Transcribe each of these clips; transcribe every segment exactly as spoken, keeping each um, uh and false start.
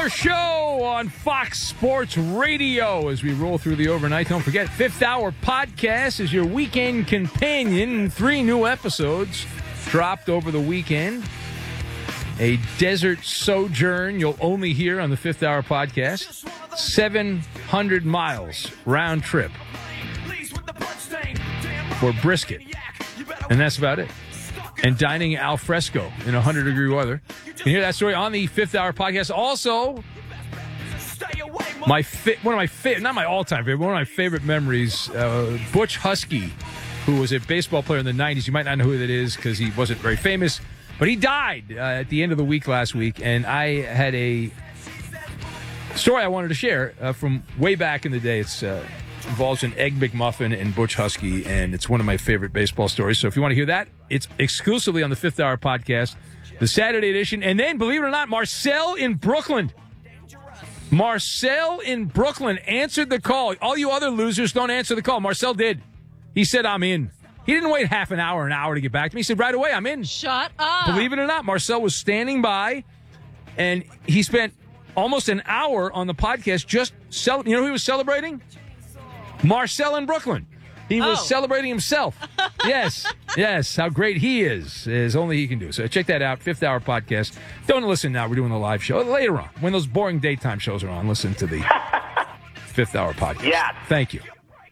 Luger Show on Fox Sports Radio as we roll through the overnight. Don't forget, Fifth Hour Podcast is your weekend companion. Three new episodes dropped over the weekend. A desert sojourn you'll only hear on the Fifth Hour Podcast. seven hundred miles round trip for brisket. And that's about it. And dining al fresco in one hundred degree weather. You can hear that story on the Fifth Hour Podcast. Also, my fi- one of my favorite, not my all-time favorite, one of my favorite memories, uh, Butch Husky, who was a baseball player in the nineties. You might not know who that is because he wasn't very famous, but he died uh, at the end of the week last week, and I had a story I wanted to share uh, from way back in the day. It's uh, involves an Egg McMuffin and Butch Husky, and it's one of my favorite baseball stories. So if you want to hear that, it's exclusively on the Fifth Hour Podcast, the Saturday edition. And then, believe it or not, Marcel in Brooklyn. Marcel in Brooklyn answered the call. All you other losers don't answer the call. Marcel did. He said, I'm in. He didn't wait half an hour, an hour to get back to me. He said, right away, I'm in. Shut up. Believe it or not, Marcel was standing by, and he spent almost an hour on the podcast just cel- you know who he was celebrating? Marcel in Brooklyn. He was oh. celebrating himself. Yes, yes, how great he is, is only he can do. So check that out, Fifth Hour Podcast. Don't listen now. We're doing the live show later on. When those boring daytime shows are on, listen to the Fifth Hour Podcast. Yeah. Thank you.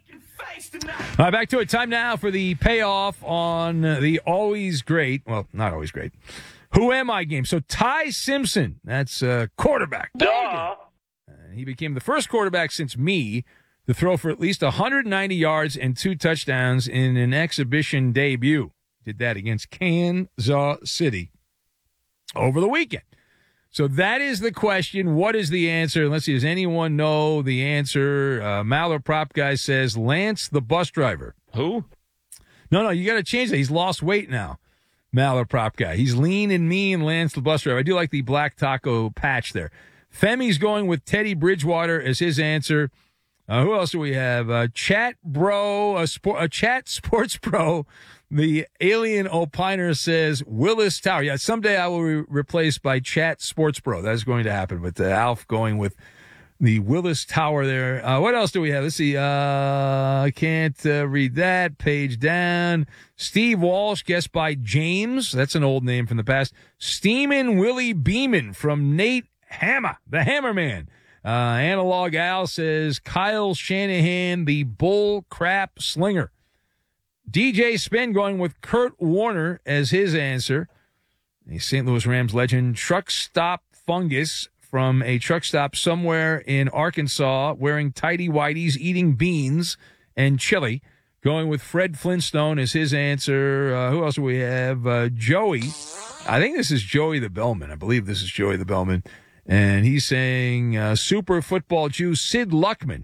All right, back to it. Time now for the payoff on the always great, well, not always great, Who Am I game. So Ty Simpson, that's uh, quarterback. Duh. Uh, he became the first quarterback since me to throw for at least one hundred ninety yards and two touchdowns in an exhibition debut. Did that against Kansas City over the weekend. So that is the question. What is the answer? Let's see. Does anyone know the answer? Uh, Maller Prop Guy says Lance the bus driver. Who? No, no, you got to change that. He's lost weight now. Maller Prop Guy. He's lean and mean, Lance the bus driver. I do like the black taco patch there. Femi's going with Teddy Bridgewater as his answer. Uh, who else do we have? Uh, Chat Bro, a, sport, a Chat Sports Pro. The alien opiner says Willis Tower. Yeah, someday I will be replaced by Chat Sports Pro. That's going to happen. But uh, Alf going with the Willis Tower there. Uh, what else do we have? Let's see. Uh, I can't uh, read that. Page down. Steve Walsh, guessed by James. That's an old name from the past. Steamin' Willie Beeman from Nate Hammer, the Hammerman. Uh, Analog Al says Kyle Shanahan, the bull crap slinger. D J Spin going with Kurt Warner as his answer. A Saint Louis Rams legend, truck stop fungus from a truck stop somewhere in Arkansas, wearing tighty whities, eating beans and chili. Going with Fred Flintstone as his answer. Uh, who else do we have? Uh, Joey. I think this is Joey the Bellman. I believe this is Joey the Bellman. And he's saying uh, Super Football Jew Sid Luckman.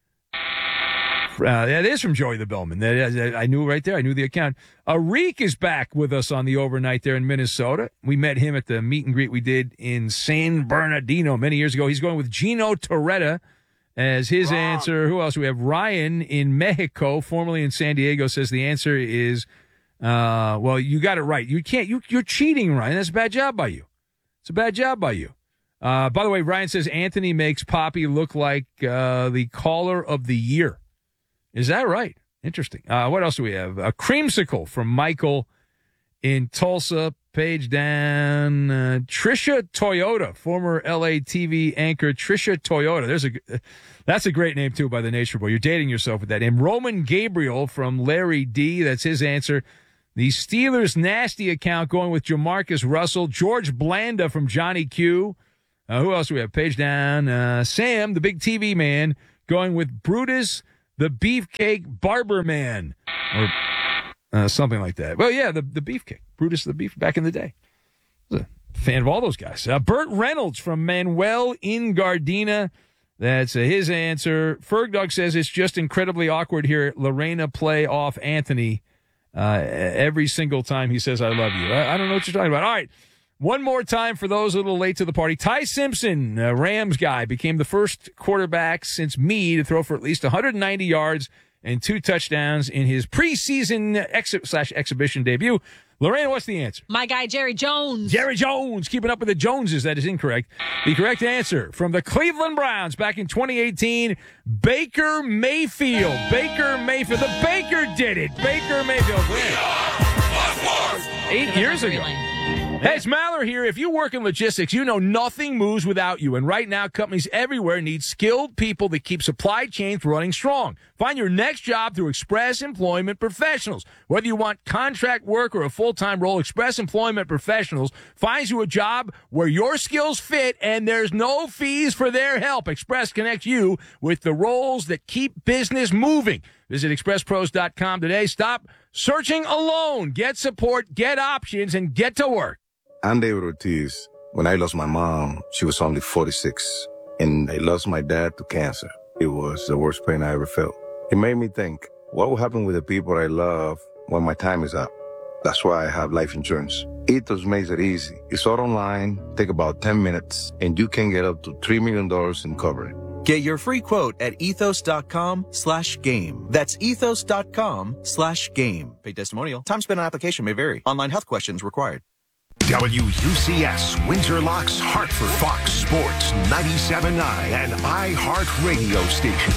Uh, that is from Joey the Bellman. That, I knew right there. I knew the account. Arik is back with us on the overnight there in Minnesota. We met him at the meet and greet we did in San Bernardino many years ago. He's going with Gino Torretta as his Wrong. answer. Who else? We have Ryan in Mexico, formerly in San Diego, says the answer is, uh, well, you got it right. You can't. You, you're cheating, Ryan. That's a bad job by you. It's a bad job by you. Uh, by the way, Ryan says Anthony makes Poppy look like uh, the caller of the year. Is that right? Interesting. Uh, what else do we have? A creamsicle from Michael in Tulsa. Page down. Uh, Trisha Toyota, former L A T V anchor Trisha Toyota. There's a that's a great name too by the Nature Boy. You're dating yourself with that name. Roman Gabriel from Larry D. That's his answer. The Steelers nasty account going with Jamarcus Russell. George Blanda from Johnny Q. Uh, who else do we have? Page down. Uh, Sam, the big T V man, going with Brutus, the Beefcake Barber Man, or uh, something like that. Well, yeah, the, the Beefcake. Brutus the Beef back in the day. I was a fan of all those guys. Uh, Burt Reynolds from Manuel in Gardena. That's uh, his answer. Fergdog says it's just incredibly awkward here. Lorena play off Anthony uh, every single time he says, I love you. I, I don't know what you're talking about. All right. One more time for those a little late to the party. Ty Simpson, a Rams guy, became the first quarterback since me to throw for at least one hundred ninety yards and two touchdowns in his preseason ex- slash exhibition debut. Lorraine, what's the answer? My guy, Jerry Jones. Jerry Jones, keeping up with the Joneses. That is incorrect. The correct answer from the Cleveland Browns back in twenty eighteen, Baker Mayfield. Baker Mayfield. The Baker did it. Baker Mayfield. Eight years ago. Hey, it's Maller here. If you work in logistics, you know nothing moves without you. And right now, companies everywhere need skilled people that keep supply chains running strong. Find your next job through Express Employment Professionals. Whether you want contract work or a full-time role, Express Employment Professionals finds you a job where your skills fit and there's no fees for their help. Express connects you with the roles that keep business moving. Visit express pros dot com today. Stop searching alone. Get support, get options, and get to work. I'm David Ortiz. When I lost my mom, she was only forty-six, and I lost my dad to cancer. It was the worst pain I ever felt. It made me think, what will happen with the people I love when my time is up? That's why I have life insurance. Ethos makes it easy. It's all online, take about ten minutes, and you can get up to three million dollars in coverage. Get your free quote at ethos.com slash game. That's ethos.com slash game. Paid testimonial. Time spent on application may vary. Online health questions required. W U C S, Windsor Locks, Hartford, Fox Sports, ninety-seven point nine, and iHeart Radio Station.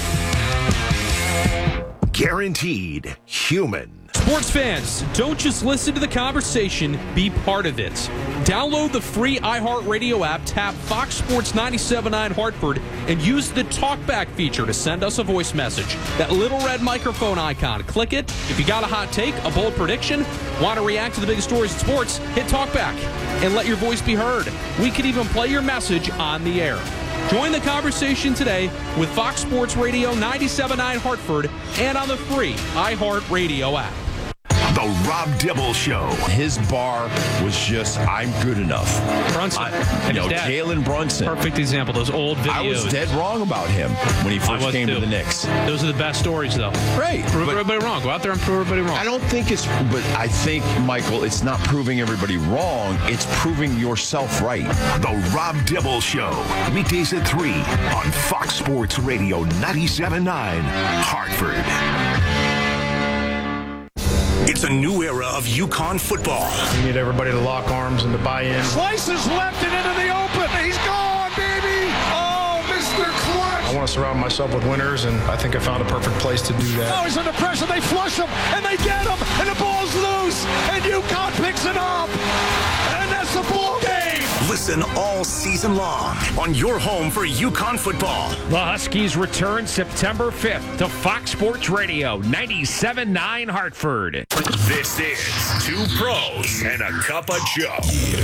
Guaranteed human. Sports fans, don't just listen to the conversation, be part of it. Download the free iHeartRadio app, tap Fox Sports ninety-seven point nine Hartford, and use the TalkBack feature to send us a voice message. That little red microphone icon, click it. If you got a hot take, a bold prediction, want to react to the biggest stories in sports, hit TalkBack and let your voice be heard. We could even play your message on the air. Join the conversation today with Fox Sports Radio ninety-seven point nine Hartford and on the free iHeartRadio app. The Rob Dibble Show. His bar was just, I'm good enough. Brunson. I, and you know, his dad. Jalen Brunson. Perfect example. Those old videos. I was dead wrong about him when he first came too. to the Knicks. Those are the best stories, though. Right. Prove everybody wrong. Go out there and prove everybody wrong. I don't think it's, but I think, Michael, it's not proving everybody wrong. It's proving yourself right. The Rob Dibble Show. Weekdays at three on Fox Sports Radio ninety-seven point nine, Hartford. It's a new era of UConn football. We need everybody to lock arms and to buy in. Slices left and into the open. He's gone, baby. Oh, Mister Clutch. I want to surround myself with winners, and I think I found a perfect place to do that. Now he's under pressure. They flush him, and they get him, and the ball's loose, and UConn picks it up. And that's the ball game. Listen all season long on your home for UConn football. The Huskies return September fifth to Fox Sports Radio ninety-seven point nine Hartford. This is Two Pros and a Cup of Joe.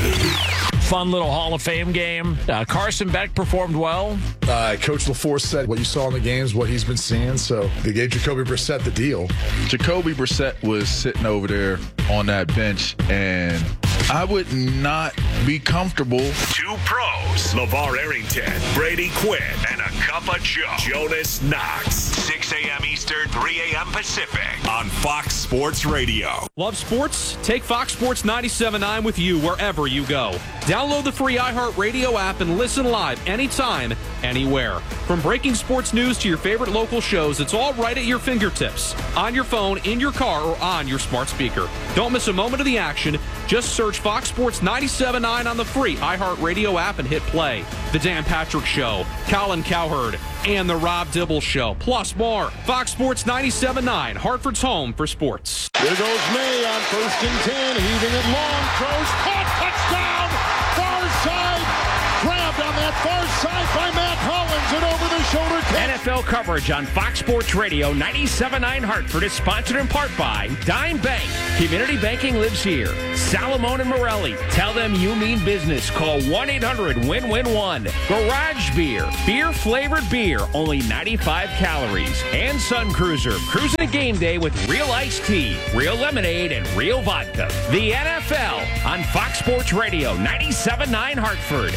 Fun little Hall of Fame game. Uh, Carson Beck performed well. Uh, Coach LaForce said what you saw in the games, what he's been seeing. So they gave Jacoby Brissett the deal. Jacoby Brissett was sitting over there on that bench, and I would not be comfortable. Two Pros, LeVar Arrington, Brady Quinn, and a Cup of Joe. Jonas Knox. six a.m. Eastern, three a.m. Pacific on Fox Sports Radio. Love sports? Take Fox Sports ninety-seven point nine with you wherever you go. Download the free iHeartRadio app and listen live anytime, anywhere. From breaking sports news to your favorite local shows, it's all right at your fingertips. On your phone, in your car, or on your smart speaker. Don't miss a moment of the action. Just search Fox Sports ninety-seven point nine on the free iHeartRadio app and hit play. The Dan Patrick Show, Colin Cowherd, and The Rob Dibble Show, plus more. Fox Sports ninety-seven point nine, Hartford's home for sports. Here goes May on first and ten, heaving it long, throws, caught, touchdown, far side, grabbed on that far side by Matt Hollins, and over the shoulder catch. N F L coverage on Fox Sports Radio ninety-seven point nine Hartford is sponsored in part by Dime Bank. Community banking lives here. Salamone and Morelli. Tell them you mean business. Call one eight hundred win win one. Garage Beer. Beer-flavored beer. Only ninety-five calories. And Sun Cruiser. Cruising a game day with real iced tea, real lemonade, and real vodka. The N F L on Fox Sports Radio ninety-seven point nine Hartford.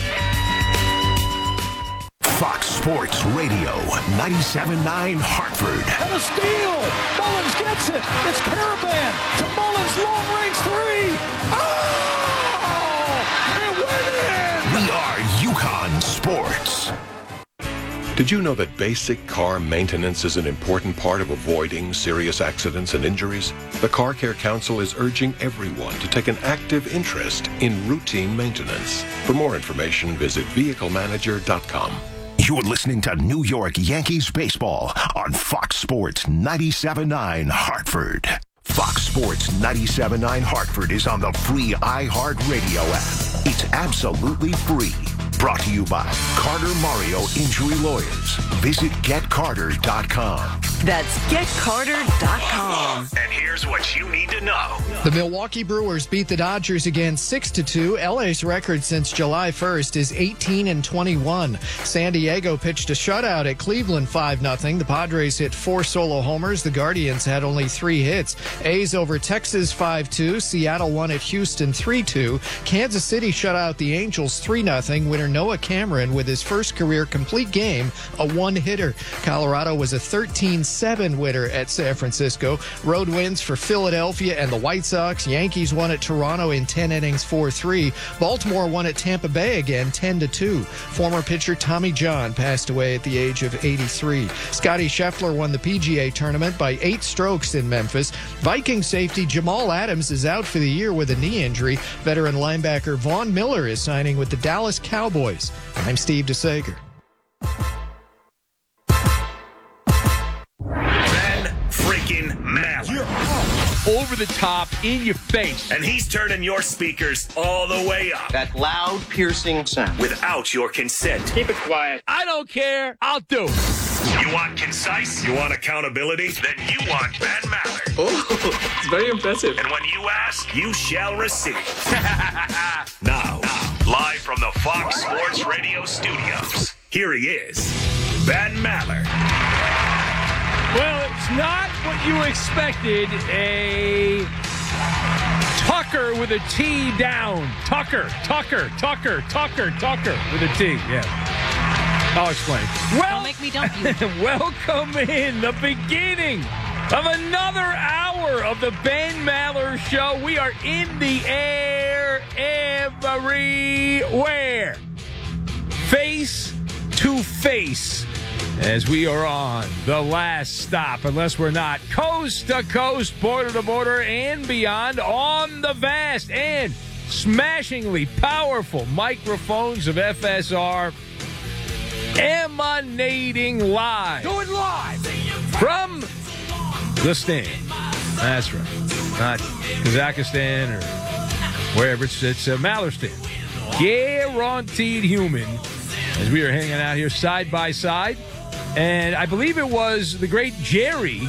Fox Sports Radio ninety-seven point nine Hartford. And a steal. Mullins gets it. It's Caravan to Mullins, long range three. Oh! It went in! We are UConn Sports. Did you know that basic car maintenance is an important part of avoiding serious accidents and injuries? The Car Care Council is urging everyone to take an active interest in routine maintenance. For more information, visit vehicle manager dot com. You're listening to New York Yankees baseball on Fox Sports ninety-seven point nine Hartford. Fox Sports ninety-seven point nine Hartford is on the free iHeartRadio app. It's absolutely free. Brought to you by Carter Mario Injury Lawyers. Visit get carter dot com. That's get carter dot com. And here's what you need to know. The Milwaukee Brewers beat the Dodgers again six to two. L A's record since July first is eighteen and twenty-one. San Diego pitched a shutout at Cleveland five nothing. The Padres hit four solo homers. The Guardians had only three hits. A's over Texas five two. Seattle won at Houston three two. Kansas City shut out the Angels three nothing. Winner Noah Cameron with his first career complete game, a one-hitter. Colorado was a thirteen seven winner at San Francisco. Road wins for Philadelphia and the White Sox. Yankees won at Toronto in ten innings four three. Baltimore won at Tampa Bay again ten to two. Former pitcher Tommy John passed away at the age of eighty-three. Scotty Scheffler won the P G A tournament by eight strokes in Memphis. Viking safety Jamal Adams is out for the year with a knee injury. Veteran linebacker Vaughn Miller is signing with the Dallas Cowboys. I'm Steve DeSager. Ben freaking Maller. Over the top, in your face. And he's turning your speakers all the way up. That loud, piercing sound. Without your consent. Keep it quiet. I don't care. I'll do it. You want concise? You want accountability? Then you want Ben Maller. Oh, it's very impressive. And when you ask, you shall receive. now, now, live from the Fox Sports Radio studios, here he is, Ben Maller. Well, it's not what you expected. A Tucker with a T down. Tucker, Tucker, Tucker, Tucker, Tucker with a T. Yeah. I'll explain. Well, Don't make me dump you. Welcome in the beginning of another hour of the Ben Maller Show. We are in the air everywhere. Face to face. As we are on the last stop, unless we're not, coast to coast, border to border, and beyond, on the vast and smashingly powerful microphones of F S R, emanating live. Do it live. From the stand. That's right. Not Kazakhstan or wherever. It's, it's a Maller stand. Guaranteed human. As we are hanging out here side by side. And I believe it was the great Jerry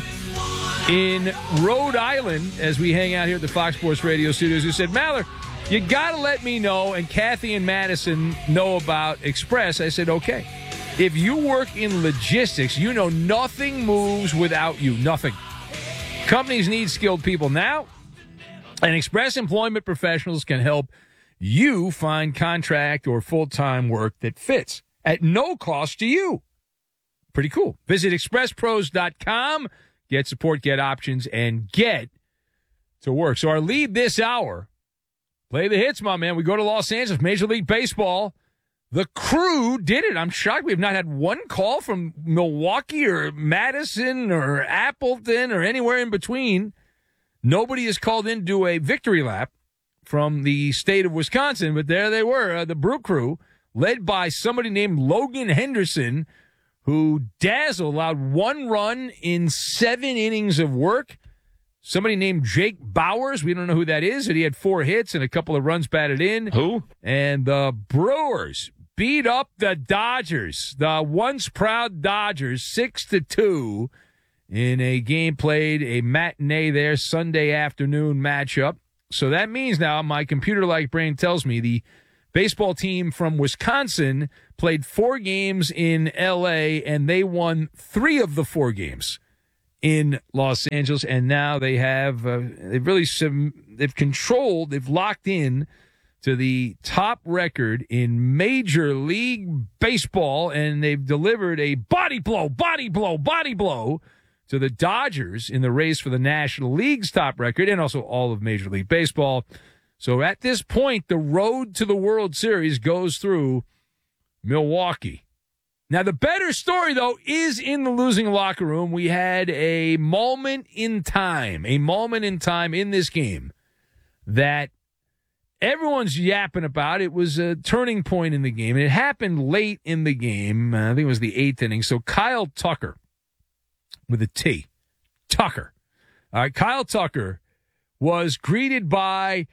in Rhode Island, as we hang out here at the Fox Sports Radio studios, who said, Maller, you got to let me know, and Kathy and Madison know about Express. I said, okay. If you work in logistics, you know nothing moves without you. Nothing. Companies need skilled people now, and Express Employment Professionals can help you find contract or full-time work that fits at no cost to you. Pretty cool. Visit express pros dot com, get support, get options, and get to work. So our lead this hour, play the hits, my man. We go to Los Angeles, Major League Baseball. The Crew did it. I'm shocked we have not had one call from Milwaukee or Madison or Appleton or anywhere in between. Nobody has called in to do a victory lap from the state of Wisconsin, but there they were, uh, the Brew Crew, led by somebody named Logan Henderson, who dazzled, allowed one run in seven innings of work. Somebody named Jake Bowers, we don't know who that is, and he had four hits and a couple of runs batted in. Who? And the Brewers beat up the Dodgers, the once proud Dodgers, six to two in a game played, a matinee there, Sunday afternoon matchup. So that means now my computer-like brain tells me the baseball team from Wisconsin played four games in L A, and they won three of the four games in Los Angeles. And now they have uh, they've really some, they've controlled, they've locked in to the top record in Major League Baseball, and they've delivered a body blow, body blow, body blow to the Dodgers in the race for the National League's top record and also all of Major League Baseball. So at this point, the road to the World Series goes through Milwaukee. Now, the better story, though, is in the losing locker room. We had a moment in time, a moment in time in this game that everyone's yapping about. It was a turning point in the game, and it happened late in the game. Uh, I think it was the eighth inning. So Kyle Tucker, with a T, Tucker. All right, Kyle Tucker was greeted by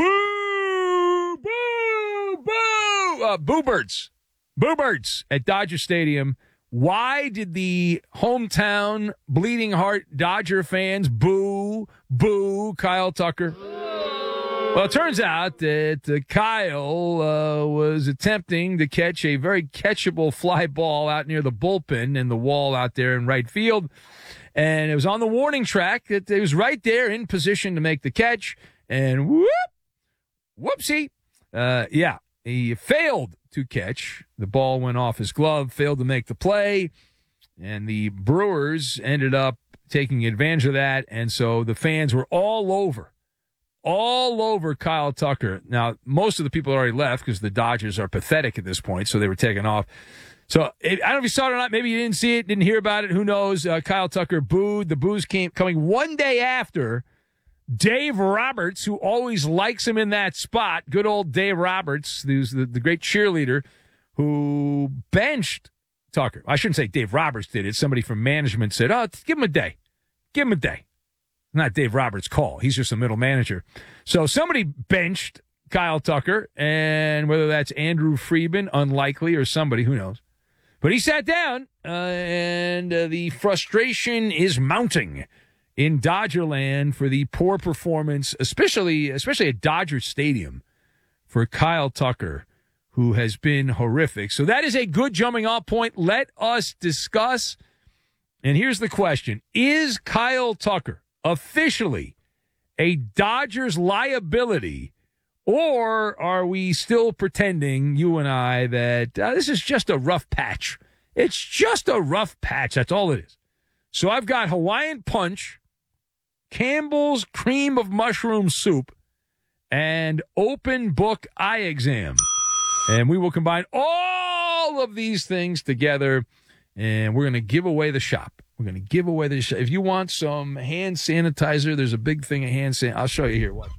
boo, boo, boo, uh, boo birds. Boo Birds at Dodger Stadium. Why did the hometown bleeding heart Dodger fans boo, boo Kyle Tucker? Well, it turns out that uh, Kyle uh, was attempting to catch a very catchable fly ball out near the bullpen and the wall out there in right field. And it was on the warning track that it was right there in position to make the catch. And whoop, whoopsie. Uh, yeah, he failed to catch. The ball went off his glove, failed to make the play, and the Brewers ended up taking advantage of that, and so the fans were all over, all over Kyle Tucker. Now, most of the people already left because the Dodgers are pathetic at this point, so they were taken off. So it, I don't know if you saw it or not. Maybe you didn't see it, didn't hear about it. Who knows? Uh, Kyle Tucker booed. The boos came coming one day after Dave Roberts, who always likes him in that spot, good old Dave Roberts, who's the, the great cheerleader, who benched Tucker. I shouldn't say Dave Roberts did it. Somebody from management said, oh, give him a day. Give him a day. Not Dave Roberts' call. He's just a middle manager. So somebody benched Kyle Tucker, and whether that's Andrew Friedman, unlikely, or somebody, who knows. But he sat down, uh, and uh, the frustration is mounting in Dodgerland for the poor performance, especially especially at Dodger Stadium, for Kyle Tucker, who has been horrific. So that is a good jumping off point. Let us discuss. And here's the question. Is Kyle Tucker officially a Dodgers liability, or are we still pretending, you and I, that uh, this is just a rough patch? It's just a rough patch. That's all it is. So I've got Hawaiian Punch, Campbell's Cream of Mushroom Soup, and Open Book Eye Exam. And we will combine all of these things together, and we're going to give away the shop. We're going to give away the shop. If you want some hand sanitizer, there's a big thing of hand sanitizer. I'll show you here. Watch.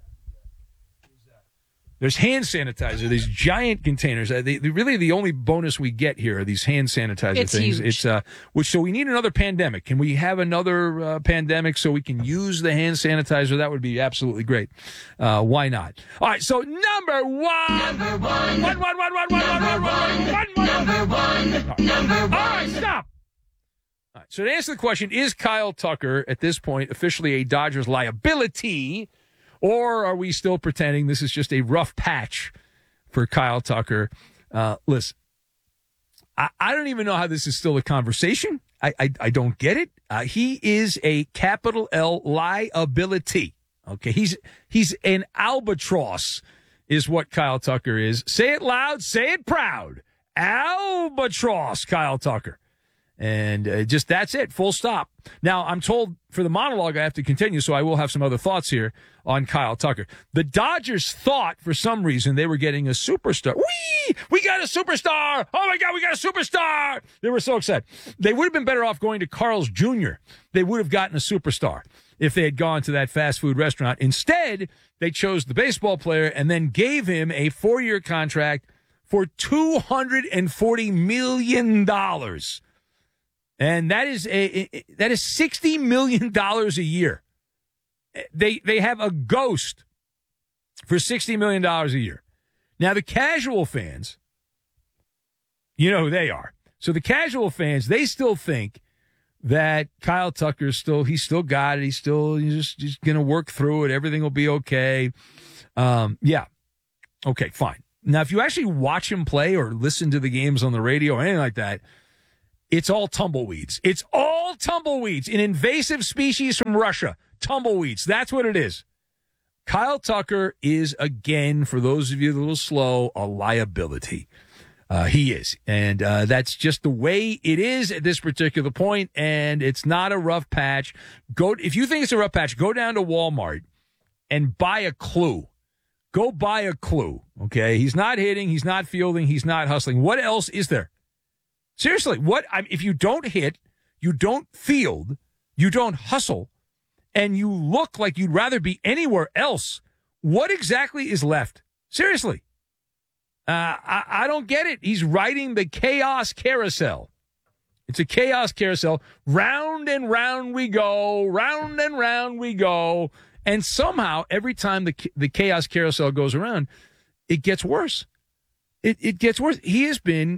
There's hand sanitizer, these giant containers. Uh, they, they really, the only bonus we get here are these hand sanitizer it's things. Huge. It's uh, which so we need another pandemic. Can we have another uh, pandemic so we can use the hand sanitizer? That would be absolutely great. Uh, why not? All right. So number one, number one, one, one, one, one, one, one, one, one, one, one, number one, number one. All right, stop. All right. So to answer the question, is Kyle Tucker at this point officially a Dodgers liability? Or are we still pretending this is just a rough patch for Kyle Tucker? Uh, listen, I, I don't even know how this is still a conversation. I, I, I don't get it. Uh, he is a capital L liability. Okay, he's he's an albatross is what Kyle Tucker is. Say it loud, say it proud. Albatross, Kyle Tucker. And uh, just that's it, full stop. Now, I'm told for the monologue I have to continue, so I will have some other thoughts here on Kyle Tucker. The Dodgers thought, for some reason, they were getting a superstar. Whee! We got a superstar! Oh, my God, we got a superstar! They were so excited. They would have been better off going to Carl's Junior They would have gotten a superstar if they had gone to that fast food restaurant. Instead, they chose the baseball player and then gave him a four-year contract for two hundred forty million dollars. And that is a that is sixty million dollars a year. They they have a ghost for sixty million dollars a year. Now the casual fans, you know who they are. So the casual fans, they still think that Kyle Tucker's still he's still got it. He's still he's just, just going to work through it. Everything will be okay. Um, yeah, okay, fine. Now if you actually watch him play or listen to the games on the radio or anything like that, it's all tumbleweeds. It's all tumbleweeds. An invasive species from Russia. Tumbleweeds. That's what it is. Kyle Tucker is, again, for those of you a little slow, a liability. Uh, he is. And uh, that's just the way it is at this particular point, and it's not a rough patch. Go if you think it's a rough patch, go down to Walmart and buy a clue. Go buy a clue, okay? He's not hitting. He's not fielding. He's not hustling. What else is there? Seriously, what I, if you don't hit, you don't field, you don't hustle, and you look like you'd rather be anywhere else? What exactly is left? Seriously. Uh, I, I don't get it. He's riding the chaos carousel. It's a chaos carousel. Round and round we go. Round and round we go. And somehow, every time the the chaos carousel goes around, it gets worse. It, it gets worse. He has been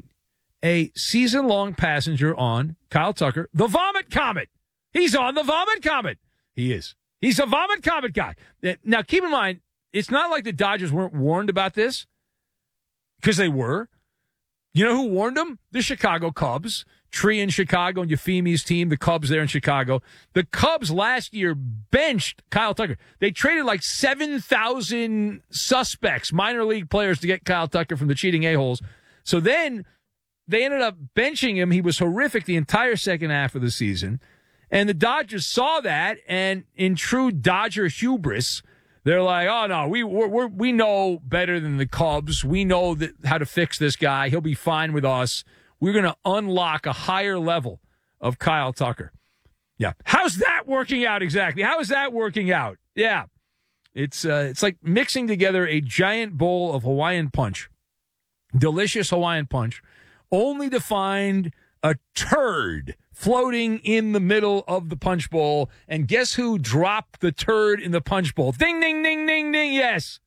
a season-long passenger on Kyle Tucker, the Vomit Comet. He's on the Vomit Comet. He is. He's a Vomit Comet guy. Now, keep in mind, it's not like the Dodgers weren't warned about this, because they were. You know who warned them? The Chicago Cubs. Tree in Chicago and Euphemi's team, the Cubs there in Chicago. The Cubs last year benched Kyle Tucker. They traded like seven thousand suspects, minor league players, to get Kyle Tucker from the cheating a-holes. So then they ended up benching him. He was horrific the entire second half of the season. And the Dodgers saw that, and in true Dodger hubris, they're like, oh, no, we we're, we're, we know better than the Cubs. We know that, how to fix this guy. He'll be fine with us. We're going to unlock a higher level of Kyle Tucker. Yeah. How's that working out exactly? How is that working out? Yeah. It's uh, it's like mixing together a giant bowl of Hawaiian punch, delicious Hawaiian punch, only to find a turd floating in the middle of the punch bowl. And guess who dropped the turd in the punch bowl? Ding, ding, ding, ding, ding. Yes.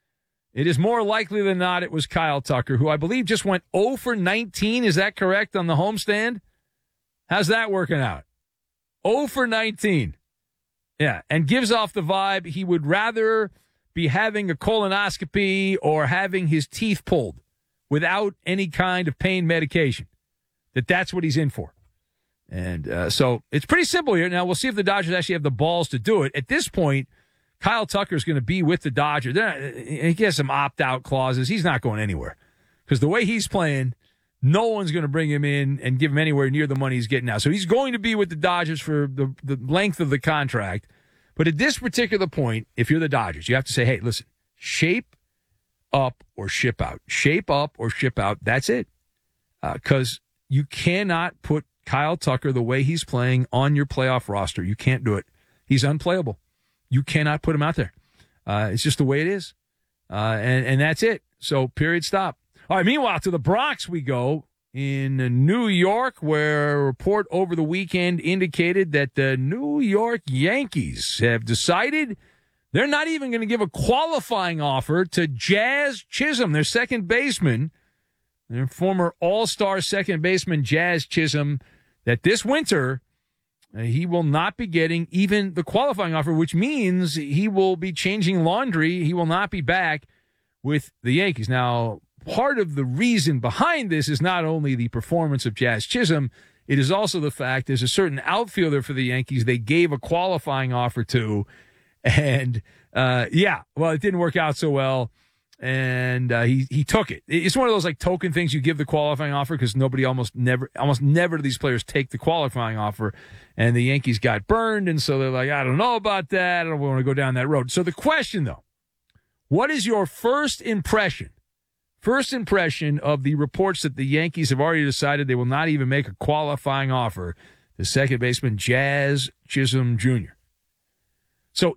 It is more likely than not it was Kyle Tucker, who I believe just went oh for nineteen. Is that correct on the homestand? How's that working out? oh for nineteen. Yeah, and gives off the vibe he would rather be having a colonoscopy or having his teeth pulled without any kind of pain medication. That that's what he's in for. And uh, so it's pretty simple here. Now, we'll see if the Dodgers actually have the balls to do it. At this point, Kyle Tucker is going to be with the Dodgers. Not, he has some opt-out clauses. He's not going anywhere because the way he's playing, no one's going to bring him in and give him anywhere near the money he's getting now. So he's going to be with the Dodgers for the, the length of the contract. But at this particular point, if you're the Dodgers, you have to say, hey, listen, shape up or ship out. Shape up or ship out. That's it. Because uh, you cannot put Kyle Tucker the way he's playing on your playoff roster. You can't do it. He's unplayable. You cannot put him out there. Uh, it's just the way it is. Uh, and, and that's it. So, period, stop. All right, meanwhile, to the Bronx we go in New York, where a report over the weekend indicated that the New York Yankees have decided they're not even going to give a qualifying offer to Jazz Chisholm, their second baseman, their former all-star second baseman, Jazz Chisholm, that this winter Uh, he will not be getting even the qualifying offer, which means he will be changing laundry. He will not be back with the Yankees. Now, part of the reason behind this is not only the performance of Jazz Chisholm, it is also the fact there's a certain outfielder for the Yankees they gave a qualifying offer to. And, uh, yeah, well, it didn't work out so well. And uh, he he took it. It's one of those like token things you give the qualifying offer because nobody almost never almost never do these players take the qualifying offer. And the Yankees got burned, and so they're like, I don't know about that. I don't want to go down that road. So the question, though, what is your first impression? First impression of the reports that the Yankees have already decided they will not even make a qualifying offer to second baseman Jazz Chisholm Junior So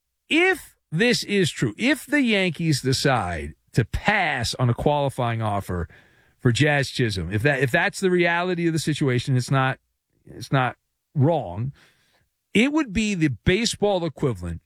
if this is true, if the Yankees decide to pass on a qualifying offer for Jazz Chisholm, if that if that's the reality of the situation, it's not it's not wrong. It would be the baseball equivalent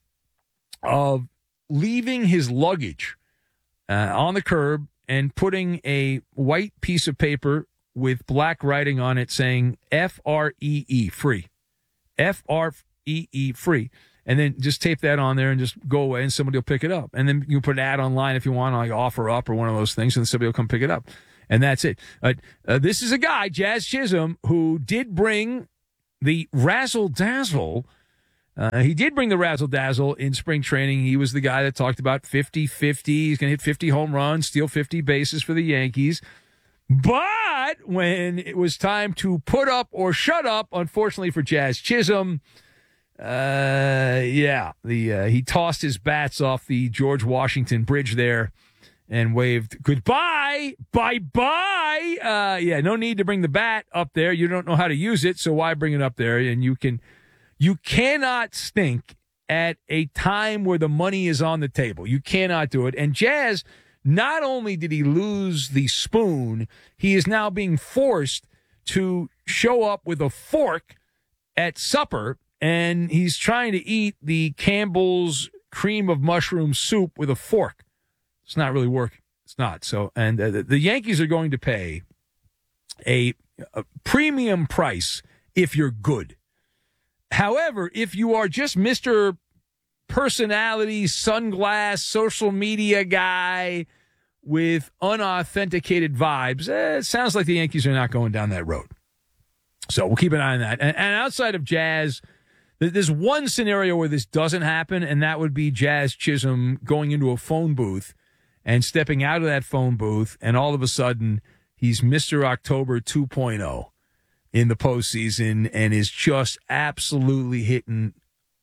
of leaving his luggage uh, on the curb and putting a white piece of paper with black writing on it saying F R E E, free. F R E E, free. And then just tape that on there and just go away and somebody will pick it up. And then you can put an ad online if you want, like offer up or one of those things, and somebody will come pick it up. And that's it. Uh, uh, this is a guy, Jazz Chisholm, who did bring the razzle-dazzle. Uh, he did bring the razzle-dazzle in spring training. He was the guy that talked about fifty fifty. He's going to hit fifty home runs, steal fifty bases for the Yankees. But when it was time to put up or shut up, unfortunately for Jazz Chisholm, Uh, yeah, the uh, he tossed his bats off the George Washington Bridge there and waved goodbye, bye-bye. Uh, yeah, no need to bring the bat up there. You don't know how to use it, so why bring it up there? And you can, you cannot stink at a time where the money is on the table. You cannot do it. And Jazz, not only did he lose the spoon, he is now being forced to show up with a fork at supper, and he's trying to eat the Campbell's cream of mushroom soup with a fork. It's not really working. It's not. So, and uh, the, the Yankees are going to pay a, a premium price if you're good. However, if you are just Mister Personality, sunglass, social media guy with unauthenticated vibes, eh, it sounds like the Yankees are not going down that road. So we'll keep an eye on that. And, and outside of Jazz, there's one scenario where this doesn't happen, and that would be Jazz Chisholm going into a phone booth and stepping out of that phone booth, and all of a sudden he's Mister October two point oh in the postseason and is just absolutely hitting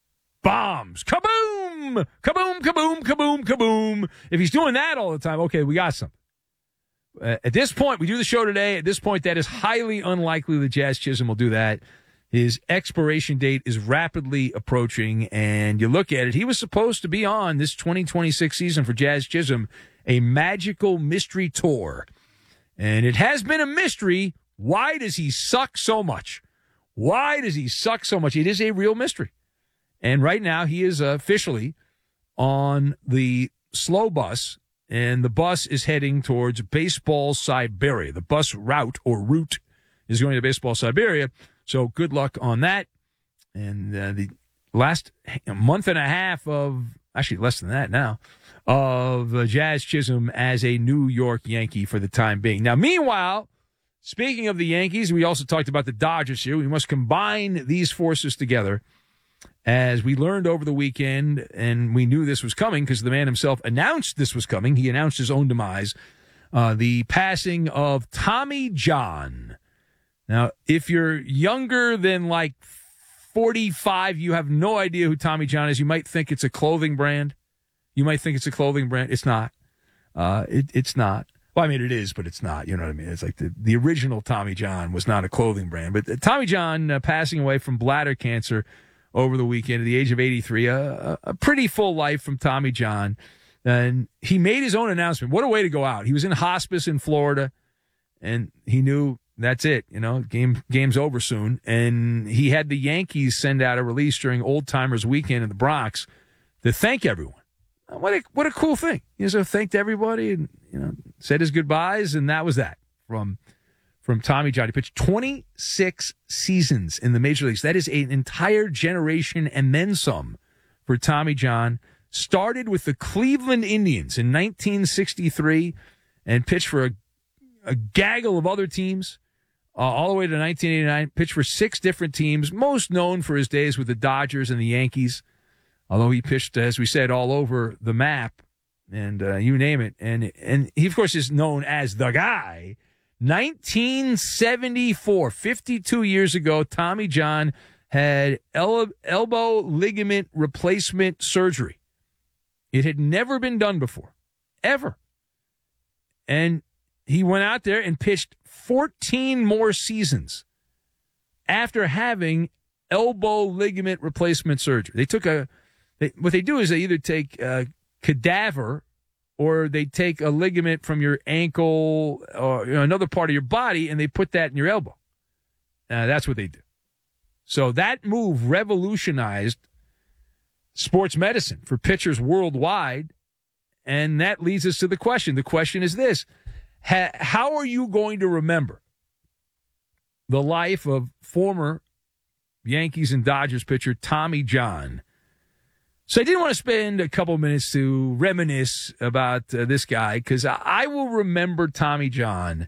bombs. Kaboom! Kaboom, kaboom, kaboom, kaboom. If he's doing that all the time, okay, we got something. Uh, at this point, we do the show today. At this point, that is highly unlikely that Jazz Chisholm will do that. His expiration date is rapidly approaching, and you look at it, he was supposed to be on this twenty twenty-six season for Jazz Chisholm, a magical mystery tour. And it has been a mystery. Why does he suck so much? Why does he suck so much? It is a real mystery. And right now, he is officially on the slow bus, and the bus is heading towards Baseball Siberia. The bus route or route is going to Baseball Siberia. So good luck on that. And uh, the last month and a half of, actually less than that now, of uh, Jazz Chisholm as a New York Yankee for the time being. Now, meanwhile, speaking of the Yankees, we also talked about the Dodgers here. We must combine these forces together. As we learned over the weekend, and we knew this was coming because the man himself announced this was coming. He announced his own demise. Uh, the passing of Tommy John. Now, if you're younger than like forty-five, you have no idea who Tommy John is. You might think it's a clothing brand. You might think it's a clothing brand. It's not. Uh, it, it's not. Well, I mean, it is, but it's not. You know what I mean? It's like the, the original Tommy John was not a clothing brand. But uh, Tommy John uh, passing away from bladder cancer over the weekend at the age of eighty-three. A, a pretty full life from Tommy John. And he made his own announcement. What a way to go out. He was in hospice in Florida, and he knew that's it. You know, game game's over soon. And he had the Yankees send out a release during Old Timers Weekend in the Bronx to thank everyone. What a, what a cool thing. He just thanked everybody and, you know, said his goodbyes, and that was that from from Tommy John. He pitched twenty-six seasons in the major leagues. That is an entire generation and then some for Tommy John. Started with the Cleveland Indians in nineteen sixty-three and pitched for a, a gaggle of other teams uh, all the way to nineteen eighty-nine. Pitched for six different teams, most known for his days with the Dodgers and the Yankees, although he pitched, as we said, all over the map and uh, you name it. And, and he, of course, is known as the guy. nineteen seventy-four, fifty-two years ago, Tommy John had el- elbow ligament replacement surgery. It had never been done before, ever. And he went out there and pitched fourteen more seasons after having elbow ligament replacement surgery. They took a, they, what they do is they either take a cadaver or they take a ligament from your ankle or, you know, another part of your body, and they put that in your elbow. Uh, that's what they do. So that move revolutionized sports medicine for pitchers worldwide, and that leads us to the question. The question is this: ha- how are you going to remember the life of former Yankees and Dodgers pitcher Tommy John? So I did want to spend a couple minutes to reminisce about uh, this guy, because I-, I will remember Tommy John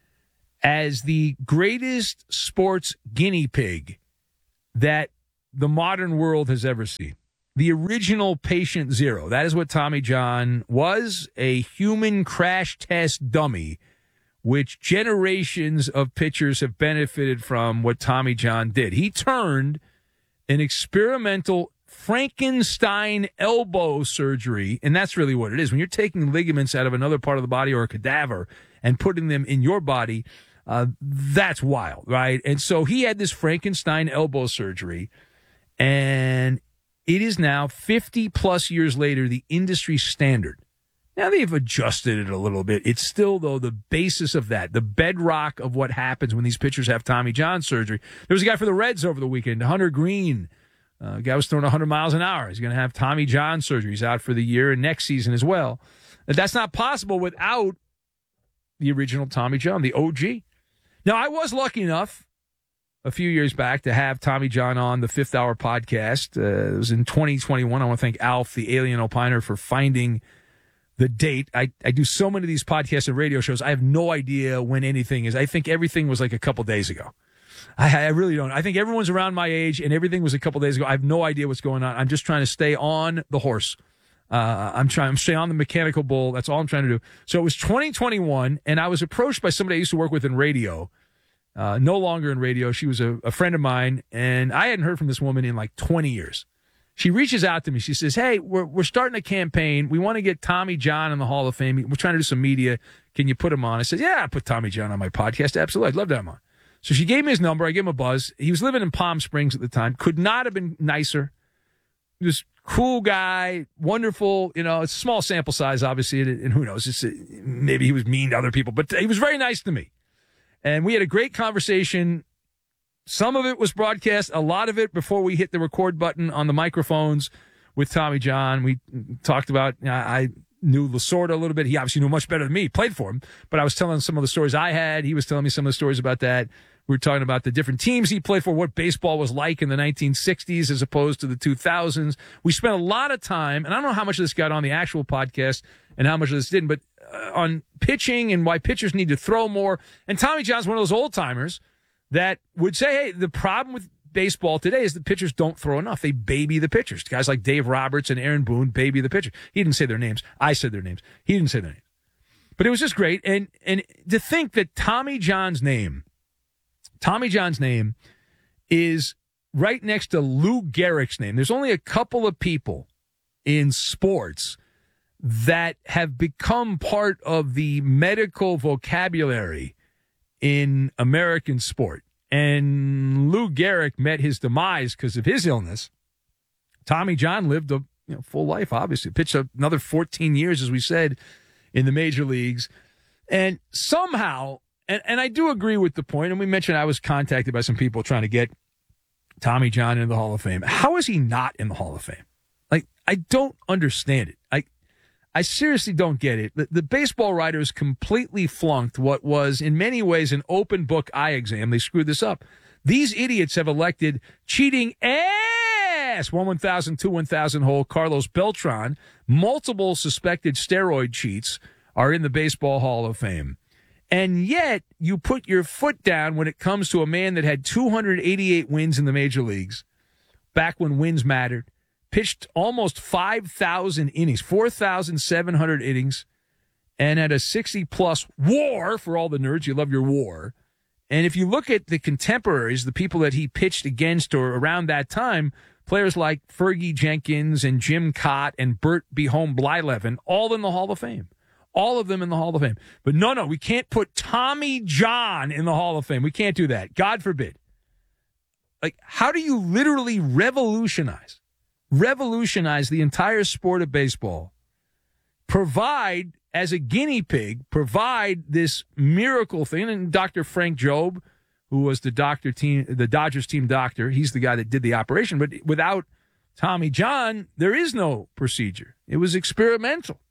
as the greatest sports guinea pig that the modern world has ever seen. The original patient zero. That is what Tommy John was, a human crash test dummy, which generations of pitchers have benefited from what Tommy John did. He turned an experimental Frankenstein elbow surgery, and that's really what it is. When you're taking ligaments out of another part of the body or a cadaver and putting them in your body, uh, that's wild, right? And so he had this Frankenstein elbow surgery, and it is now fifty-plus years later the industry standard. Now they've adjusted it a little bit. It's still, though, the basis of that, the bedrock of what happens when these pitchers have Tommy John surgery. There was a guy for the Reds over the weekend, Hunter Green. Uh, the guy was throwing one hundred miles an hour. He's going to have Tommy John surgery. He's out for the year and next season as well. But that's not possible without the original Tommy John, the O G. Now, I was lucky enough a few years back to have Tommy John on the Fifth Hour podcast. Uh, it was in twenty twenty-one. I want to thank Alf, the Alien Opiner, for finding the date. I, I do so many of these podcasts and radio shows. I have no idea when anything is. I think everything was like a couple days ago. I, I really don't. I think everyone's around my age, and everything was a couple days ago. I have no idea what's going on. I'm just trying to stay on the horse. Uh, I'm trying. I'm staying on the mechanical bull. That's all I'm trying to do. So it was twenty twenty-one, and I was approached by somebody I used to work with in radio. Uh, no longer in radio. She was a, a friend of mine, and I hadn't heard from this woman in like twenty years. She reaches out to me. She says, hey, we're we're starting a campaign. We want to get Tommy John in the Hall of Fame. We're trying to do some media. Can you put him on? I said, yeah, I'll put Tommy John on my podcast. Absolutely. I'd love to have him on. So she gave me his number. I gave him a buzz. He was living in Palm Springs at the time. Could not have been nicer. He was cool guy, wonderful. You know, it's a small sample size, obviously, and who knows? It's, maybe he was mean to other people, but he was very nice to me. And we had a great conversation. Some of it was broadcast, a lot of it before we hit the record button on the microphones with Tommy John. We talked about, uh, I knew Lasorda a little bit. He obviously knew much better than me, played for him, but I was telling him some of the stories I had. He was telling me some of the stories about that. We were talking about the different teams he played for, what baseball was like in the nineteen sixties as opposed to the two thousands. We spent a lot of time, and I don't know how much of this got on the actual podcast and how much of this didn't, but uh, on pitching and why pitchers need to throw more. And Tommy John's one of those old-timers that would say, hey, the problem with baseball today is the pitchers don't throw enough. They baby the pitchers. Guys like Dave Roberts and Aaron Boone baby the pitcher. He didn't say their names. I said their names. He didn't say their names. But it was just great. And and to think that Tommy John's name, Tommy John's name is right next to Lou Gehrig's name. There's only a couple of people in sports that have become part of the medical vocabulary in American sport. And Lou Gehrig met his demise because of his illness. Tommy John lived a you know, full life, obviously. Pitched another fourteen years, as we said, in the major leagues. And somehow, and, and I do agree with the point, and we mentioned I was contacted by some people trying to get Tommy John into the Hall of Fame. How is he not in the Hall of Fame? Like, I don't understand it. I I seriously don't get it. The, the baseball writers completely flunked what was, in many ways, an open book eye exam. They screwed this up. These idiots have elected cheating ass, one one thousand, two one thousand hole Carlos Beltran. Multiple suspected steroid cheats are in the Baseball Hall of Fame. And yet, you put your foot down when it comes to a man that had two hundred eighty-eight wins in the major leagues, back when wins mattered. Pitched almost five thousand innings, four thousand seven hundred innings, and had a sixty-plus WAR for all the nerds. You love your WAR. And if you look at the contemporaries, the people that he pitched against or around that time, players like Fergie Jenkins and Jim Cott and Burt Behome Blyleven, all in the Hall of Fame. All of them in the Hall of Fame. But no, no, we can't put Tommy John in the Hall of Fame. We can't do that. God forbid. Like, how do you literally revolutionize? revolutionize the entire sport of baseball, provide, as a guinea pig, provide this miracle thing. And Doctor Frank Jobe, who was the doctor team, the Dodgers team doctor, he's the guy that did the operation. But without Tommy John, there is no procedure. It was experimental.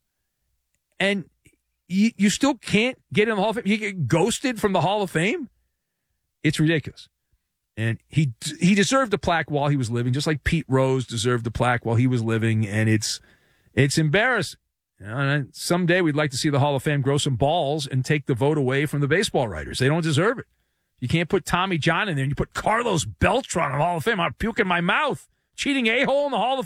And you, you still can't get in the Hall of Fame. You get ghosted from the Hall of Fame. It's ridiculous. And he he deserved a plaque while he was living, just like Pete Rose deserved a plaque while he was living. And it's it's embarrassing. You know, and someday we'd like to see the Hall of Fame grow some balls and take the vote away from the baseball writers. They don't deserve it. You can't put Tommy John in there and you put Carlos Beltran in the Hall of Fame. I'll puke in my mouth. Cheating a-hole in the Hall of